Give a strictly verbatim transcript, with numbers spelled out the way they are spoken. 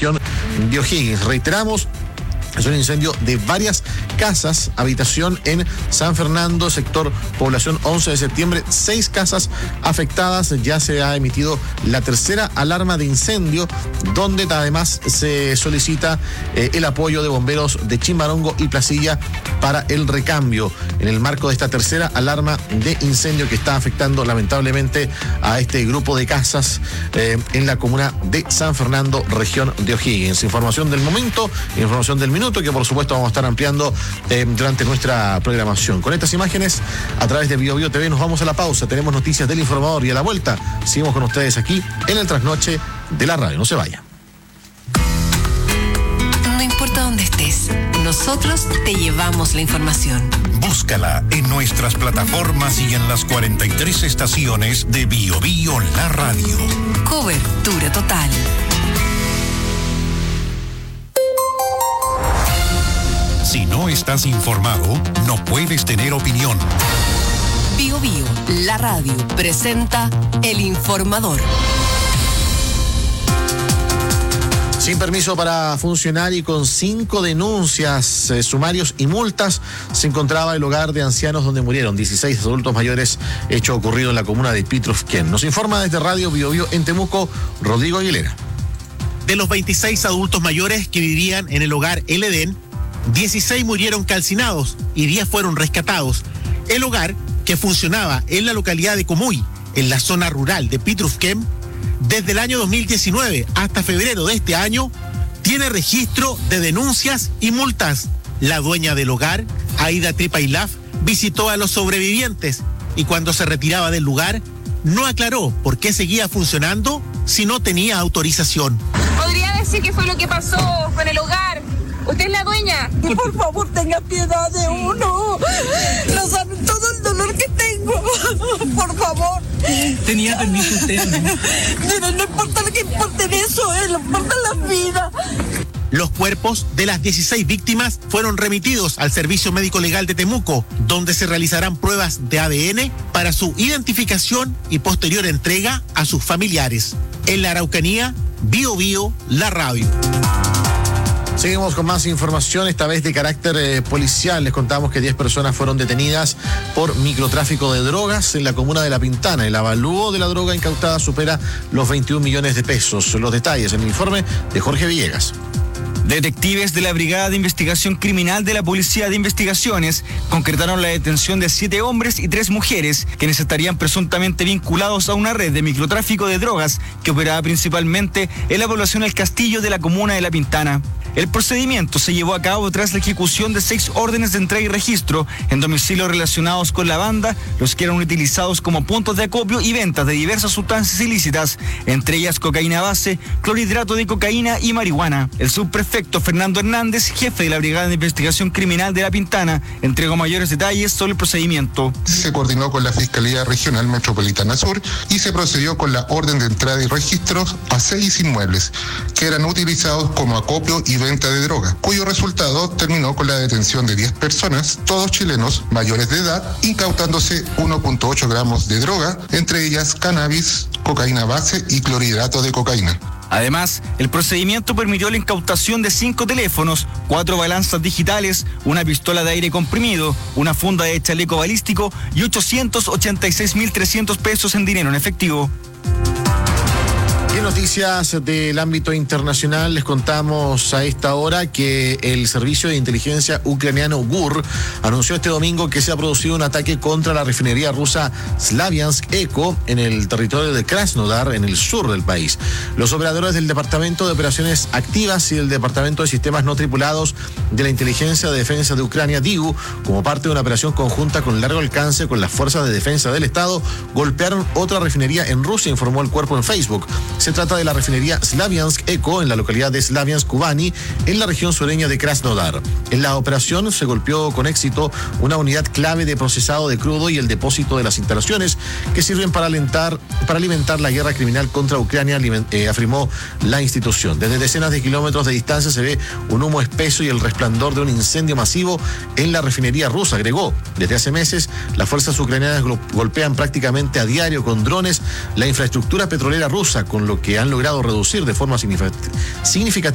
región de O'Higgins. Reiteramos, es un incendio de varias casas, habitación en San Fernando, sector población once de septiembre, seis casas afectadas. Ya se ha emitido la tercera alarma de incendio, donde además se solicita eh, el apoyo de bomberos de Chimbarongo y Placilla para el recambio, en el marco de esta tercera alarma de incendio que está afectando lamentablemente a este grupo de casas eh, en la comuna de San Fernando, región de O'Higgins. Información del momento, información del minuto, que por supuesto vamos a estar ampliando eh, durante nuestra programación. Con estas imágenes, a través de Bio Bio T V, nos vamos a la pausa. Tenemos noticias del informador y a la vuelta seguimos con ustedes aquí en el Trasnoche de la radio. No se vaya. No importa dónde estés, nosotros te llevamos la información. Búscala en nuestras plataformas y en las cuarenta y tres estaciones de Bio Bio La Radio. Cobertura total. Si no estás informado, no puedes tener opinión. Bio Bio, la radio, presenta El Informador. Sin permiso para funcionar y con cinco denuncias, eh, sumarios y multas, se encontraba el hogar de ancianos donde murieron dieciséis adultos mayores, hecho ocurrido en la comuna de Pitrufquén. Nos informa desde Radio Bio Bio en Temuco, Rodrigo Aguilera. De los veintiséis adultos mayores que vivían en el hogar El Edén, dieciséis murieron calcinados y diez fueron rescatados. El hogar, que funcionaba en la localidad de Comuy, en la zona rural de Pitrufquén, desde el año dos mil diecinueve hasta febrero de este año, tiene registro de denuncias y multas. La dueña del hogar, Aida Tripailaf, visitó a los sobrevivientes y cuando se retiraba del lugar, no aclaró por qué seguía funcionando si no tenía autorización. ¿Podría decir qué fue lo que pasó con el hogar? ¿Usted es la dueña? Por favor, tenga piedad de uno. No saben todo el dolor que tengo. Por favor. ¿Tenía permiso usted? Pero no importa lo que importe eso, eh, no importa la vida. Los cuerpos de las dieciséis víctimas fueron remitidos al Servicio Médico Legal de Temuco, donde se realizarán pruebas de A D N para su identificación y posterior entrega a sus familiares. En la Araucanía, Bio Bio, la radio. Seguimos con más información, esta vez de carácter eh, policial. Les contamos que diez personas fueron detenidas por microtráfico de drogas en la comuna de La Pintana. El avalúo de la droga incautada supera los veintiún millones de pesos. Los detalles en el informe de Jorge Villegas. Detectives de la Brigada de Investigación Criminal de la Policía de Investigaciones concretaron la detención de siete hombres y tres mujeres, quienes estarían presuntamente vinculados a una red de microtráfico de drogas que operaba principalmente en la población El Castillo de la comuna de La Pintana. El procedimiento se llevó a cabo tras la ejecución de seis órdenes de entrega y registro en domicilios relacionados con la banda, los que eran utilizados como puntos de acopio y ventas de diversas sustancias ilícitas, entre ellas cocaína base, clorhidrato de cocaína y marihuana. El subprefecto Fernando Hernández, jefe de la Brigada de Investigación Criminal de La Pintana, entregó mayores detalles sobre el procedimiento. Se coordinó con la Fiscalía Regional Metropolitana Sur y se procedió con la orden de entrada y registros a seis inmuebles que eran utilizados como acopio y venta de droga, cuyo resultado terminó con la detención de diez personas, todos chilenos mayores de edad, incautándose uno punto ocho gramos de droga, entre ellas cannabis, cocaína base y clorhidrato de cocaína. Además, el procedimiento permitió la incautación de cinco teléfonos, cuatro balanzas digitales, una pistola de aire comprimido, una funda de chaleco balístico y ochocientos ochenta y seis mil trescientos pesos en dinero en efectivo. En noticias del ámbito internacional les contamos a esta hora que el servicio de inteligencia ucraniano GUR anunció este domingo que se ha producido un ataque contra la refinería rusa Slaviansk Eco en el territorio de Krasnodar, en el sur del país. Los operadores del Departamento de Operaciones Activas y del Departamento de Sistemas No Tripulados de la Inteligencia de Defensa de Ucrania, D I U, como parte de una operación conjunta con largo alcance con las fuerzas de defensa del Estado, golpearon otra refinería en Rusia, informó el cuerpo en Facebook. Se trata de la refinería Slaviansk Eco en la localidad de Slaviansk Kubani, en la región sureña de Krasnodar. En la operación se golpeó con éxito una unidad clave de procesado de crudo y el depósito de las instalaciones que sirven para alentar, para alimentar la guerra criminal contra Ucrania, eh, afirmó la institución. Desde decenas de kilómetros de distancia se ve un humo espeso y el resplandor de un incendio masivo en la refinería rusa, agregó. Desde hace meses, las fuerzas ucranianas golpean prácticamente a diario con drones la infraestructura petrolera rusa, con lo que han logrado reducir de forma significativa